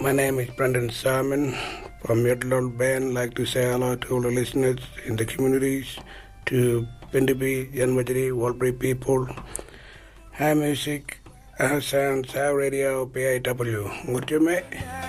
My name is Brendan Simon from Yodel Band. Like to say hello to all the listeners in the communities, to Pindibi, Yanmajiri, Walbury people. Hi music, hi sounds, hi radio, PIW. What you mate?